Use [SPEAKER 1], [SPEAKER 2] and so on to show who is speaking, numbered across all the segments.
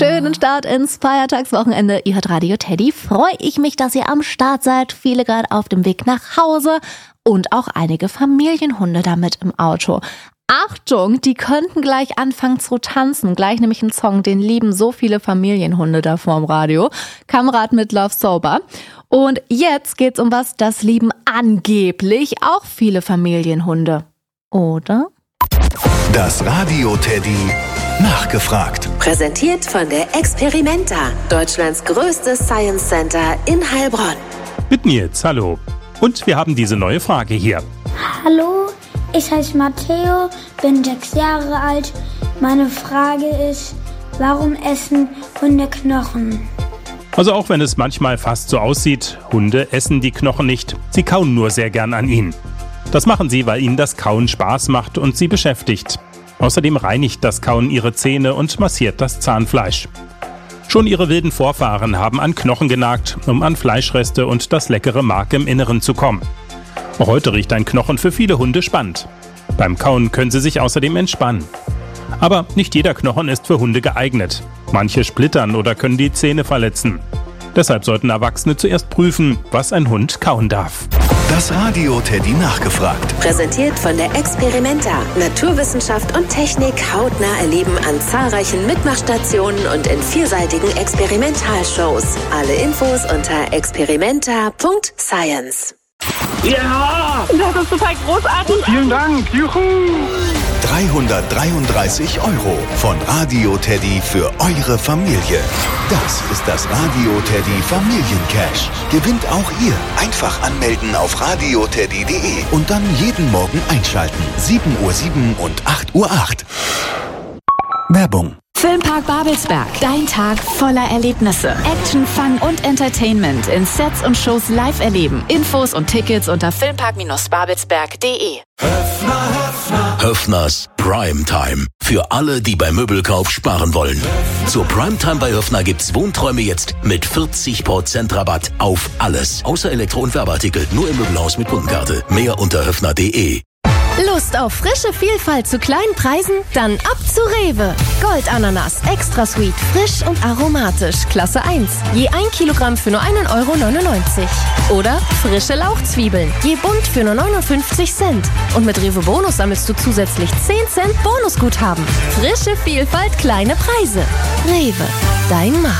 [SPEAKER 1] Schönen Start ins Feiertagswochenende. Ihr hört Radio Teddy. Freue ich mich, dass ihr am Start seid. Viele gerade auf dem Weg nach Hause und auch einige Familienhunde damit im Auto. Achtung, die könnten gleich anfangen zu tanzen. Gleich nämlich einen Song, den lieben so viele Familienhunde da vorm Radio. Kamerad mit Love Sober. Und jetzt geht's um was, das lieben angeblich auch viele Familienhunde. Oder?
[SPEAKER 2] Das Radio Teddy nachgefragt.
[SPEAKER 3] Präsentiert von der Experimenta, Deutschlands größtes Science Center in Heilbronn.
[SPEAKER 4] Mit Nils, hallo. Und wir haben diese neue Frage hier.
[SPEAKER 5] Hallo, ich heiße Matteo, bin 6 Jahre alt. Meine Frage ist, warum essen Hunde Knochen?
[SPEAKER 4] Also auch wenn es manchmal fast so aussieht, Hunde essen die Knochen nicht, sie kauen nur sehr gern an ihnen. Das machen sie, weil ihnen das Kauen Spaß macht und sie beschäftigt. Außerdem reinigt das Kauen ihre Zähne und massiert das Zahnfleisch. Schon ihre wilden Vorfahren haben an Knochen genagt, um an Fleischreste und das leckere Mark im Inneren zu kommen. Auch heute riecht ein Knochen für viele Hunde spannend. Beim Kauen können sie sich außerdem entspannen. Aber nicht jeder Knochen ist für Hunde geeignet. Manche splittern oder können die Zähne verletzen. Deshalb sollten Erwachsene zuerst prüfen, was ein Hund kauen darf.
[SPEAKER 2] Das Radio Teddy nachgefragt.
[SPEAKER 3] Präsentiert von der Experimenta, Naturwissenschaft und Technik hautnah erleben an zahlreichen Mitmachstationen und in vielseitigen Experimentalshows. Alle Infos unter experimenta.science.
[SPEAKER 6] Ja!
[SPEAKER 7] Das ist total großartig.
[SPEAKER 6] Vielen Dank. Juhu!
[SPEAKER 2] 333 € von Radio Teddy für eure Familie. Das ist das Radio Teddy Familiencash. Gewinnt auch ihr. Einfach anmelden auf radioteddy.de und dann jeden Morgen einschalten. 7:07 Uhr und 8:08 Uhr. Werbung.
[SPEAKER 8] Filmpark Babelsberg. Dein Tag voller Erlebnisse. Action, Fun und Entertainment in Sets und Shows live erleben. Infos und Tickets unter filmpark-babelsberg.de.
[SPEAKER 9] Höffners Primetime. Für alle, die beim Möbelkauf sparen wollen. Zur Primetime bei Höffner gibt's Wohnträume jetzt mit 40% Rabatt auf alles. Außer Elektro- und Werbeartikel. Nur im Möbelhaus mit Kundenkarte. Mehr unter höffner.de.
[SPEAKER 10] Lust auf frische Vielfalt zu kleinen Preisen? Dann ab zu Rewe. Goldananas, extra sweet, frisch und aromatisch, Klasse 1. Je 1 Kilogramm für nur 1,99 €. Oder frische Lauchzwiebeln, je bunt für nur 59 Cent. Und mit Rewe Bonus sammelst du zusätzlich 10 Cent Bonusguthaben. Frische Vielfalt, kleine Preise. Rewe, dein Markt.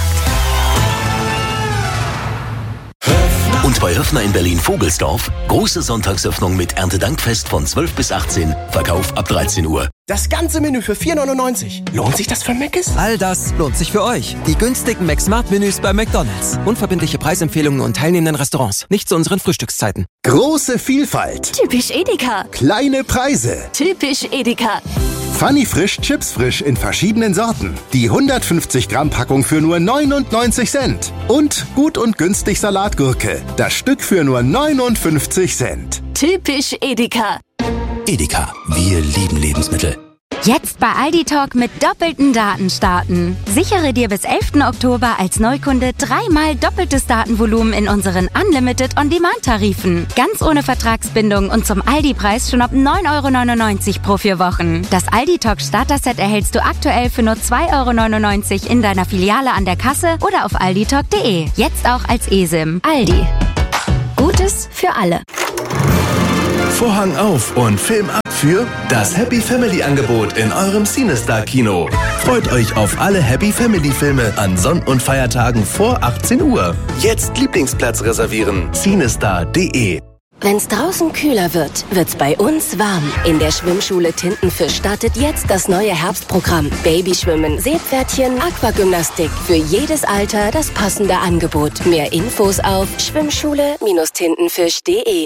[SPEAKER 9] Und bei Höffner in Berlin-Vogelsdorf, große Sonntagsöffnung mit Erntedankfest von 12 bis 18, Verkauf ab 13 Uhr.
[SPEAKER 11] Das ganze Menü für 4,99 €. Lohnt sich das für Mc's?
[SPEAKER 12] All das lohnt sich für euch. Die günstigen McSmart-Menüs bei McDonald's. Unverbindliche Preisempfehlungen und teilnehmenden Restaurants. Nicht zu unseren Frühstückszeiten.
[SPEAKER 13] Große Vielfalt.
[SPEAKER 10] Typisch Edeka.
[SPEAKER 13] Kleine Preise.
[SPEAKER 10] Typisch Edeka.
[SPEAKER 13] Funny Frisch, Chips Frisch in verschiedenen Sorten. Die 150 Gramm Packung für nur 99 Cent. Und gut und günstig Salatgurke. Das Stück für nur 59 Cent.
[SPEAKER 10] Typisch Edeka.
[SPEAKER 9] Edeka, wir lieben Lebensmittel.
[SPEAKER 14] Jetzt bei Aldi Talk mit doppelten Daten starten. Sichere dir bis 11. Oktober als Neukunde 3-mal doppeltes Datenvolumen in unseren Unlimited On-Demand-Tarifen. Ganz ohne Vertragsbindung und zum Aldi-Preis schon ab 9,99 € pro 4 Wochen. Das Aldi Talk Starter-Set erhältst du aktuell für nur 2,99 € in deiner Filiale an der Kasse oder auf alditalk.de. Jetzt auch als eSIM. Aldi. Gutes für alle.
[SPEAKER 2] Vorhang auf und Film ab für das Happy Family Angebot in eurem Cinestar Kino. Freut euch auf alle Happy Family Filme an Sonn- und Feiertagen vor 18 Uhr. Jetzt Lieblingsplatz reservieren. Cinestar.de.
[SPEAKER 3] Wenn's draußen kühler wird, wird's bei uns warm. In der Schwimmschule Tintenfisch startet jetzt das neue Herbstprogramm. Babyschwimmen, Seepferdchen, Aquagymnastik. Für jedes Alter das passende Angebot. Mehr Infos auf schwimmschule-tintenfisch.de.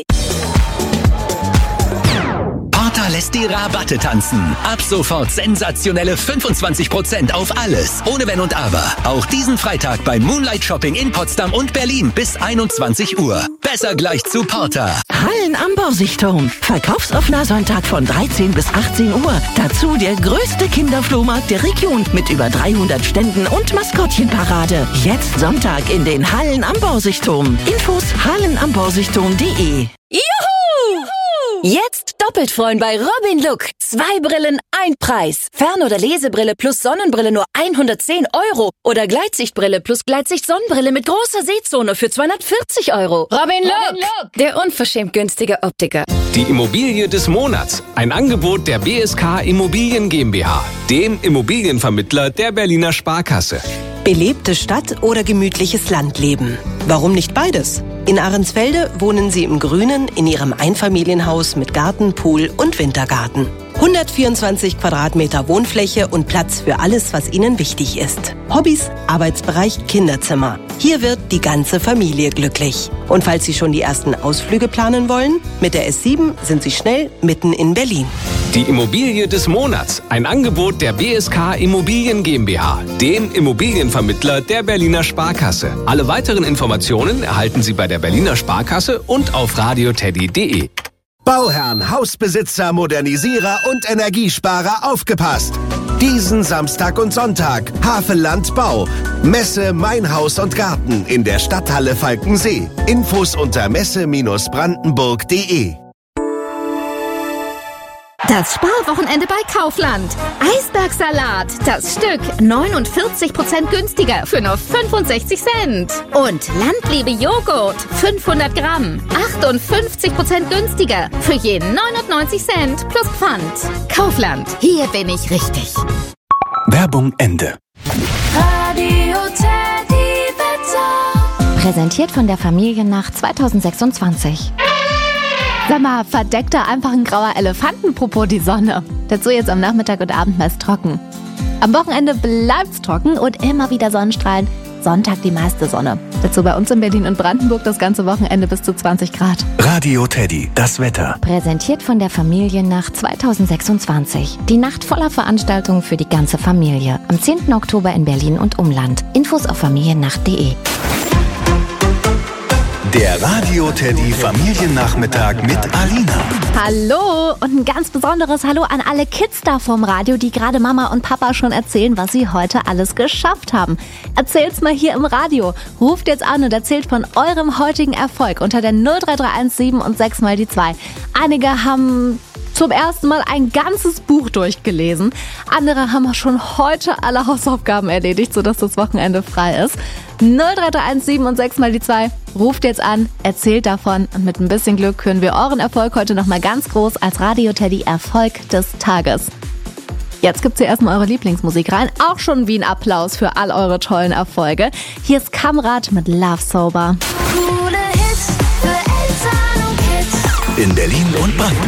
[SPEAKER 15] Porter lässt die Rabatte tanzen. Ab sofort sensationelle 25% auf alles. Ohne Wenn und Aber. Auch diesen Freitag beim Moonlight Shopping in Potsdam und Berlin bis 21 Uhr. Besser gleich zu Porter.
[SPEAKER 16] Hallen am Borsigturm. Verkaufsoffener Sonntag von 13 bis 18 Uhr. Dazu der größte Kinderflohmarkt der Region mit über 300 Ständen und Maskottchenparade. Jetzt Sonntag in den Hallen am Borsigturm. Infos hallenamborsigturm.de.
[SPEAKER 10] Juhu! Jetzt
[SPEAKER 3] doppelt freuen bei Robin Look. 2 Brillen, 1 Preis. Fern- oder Lesebrille plus Sonnenbrille nur 110 €. Oder Gleitsichtbrille plus Gleitsicht-Sonnenbrille mit großer Sehzone für 240 €. Robin Look, der unverschämt günstige Optiker.
[SPEAKER 7] Die Immobilie des Monats. Ein Angebot der BSK Immobilien GmbH, dem Immobilienvermittler der Berliner Sparkasse.
[SPEAKER 17] Belebte Stadt oder gemütliches Landleben? Warum nicht beides? In Ahrensfelde wohnen Sie im Grünen in Ihrem Einfamilienhaus mit Garten, Pool und Wintergarten. 124 Quadratmeter Wohnfläche und Platz für alles, was Ihnen wichtig ist. Hobbys, Arbeitsbereich, Kinderzimmer. Hier wird die ganze Familie glücklich. Und falls Sie schon die ersten Ausflüge planen wollen, mit der S7 sind Sie schnell mitten in Berlin.
[SPEAKER 7] Die Immobilie des Monats. Ein Angebot der BSK Immobilien GmbH, dem Immobilienvermittler der Berliner Sparkasse. Alle weiteren Informationen erhalten Sie bei der Berliner Sparkasse und auf radioteddy.de.
[SPEAKER 2] Bauherren, Hausbesitzer, Modernisierer und Energiesparer, aufgepasst! Diesen Samstag und Sonntag Havelland Bau. Messe Mein Haus und Garten in der Stadthalle Falkensee. Infos unter messe-brandenburg.de.
[SPEAKER 10] Das Sparwochenende bei Kaufland. Eisbergsalat, das Stück 49% günstiger für nur 65 Cent. Und Landliebe Joghurt, 500 Gramm, 58% günstiger für je 99 Cent plus Pfand. Kaufland, hier bin ich richtig.
[SPEAKER 2] Werbung Ende.
[SPEAKER 1] Radio Teddy Wetter. Präsentiert von der Familiennacht 2026. Sag mal, verdeckt da einfach ein grauer Elefantenpopo die Sonne. Dazu jetzt am Nachmittag und Abend meist trocken. Am Wochenende bleibt's trocken und immer wieder Sonnenstrahlen. Sonntag die meiste Sonne. Dazu bei uns in Berlin und Brandenburg das ganze Wochenende bis zu 20 Grad.
[SPEAKER 2] Radio Teddy, das Wetter.
[SPEAKER 1] Präsentiert von der Familiennacht 2026. Die Nacht voller Veranstaltungen für die ganze Familie. Am 10. Oktober in Berlin und Umland. Infos auf familiennacht.de.
[SPEAKER 2] Der Radio Teddy Familiennachmittag mit Alina.
[SPEAKER 1] Hallo und ein ganz besonderes Hallo an alle Kids da vom Radio, die gerade Mama und Papa schon erzählen, was sie heute alles geschafft haben. Erzählt's mal hier im Radio. Ruft jetzt an und erzählt von eurem heutigen Erfolg unter der 03317 und 6 mal die 2. Einige haben zum ersten Mal ein ganzes Buch durchgelesen. Andere haben schon heute alle Hausaufgaben erledigt, sodass das Wochenende frei ist. 03317 und 6 mal die 2. Ruft jetzt an, erzählt davon und mit ein bisschen Glück hören wir euren Erfolg heute nochmal ganz groß als Radio Teddy Erfolg des Tages. Jetzt gibt's hier erstmal eure Lieblingsmusik rein. Auch schon wie ein Applaus für all eure tollen Erfolge. Hier ist Kamrat mit Love Sober.
[SPEAKER 2] In Berlin und Brandenburg.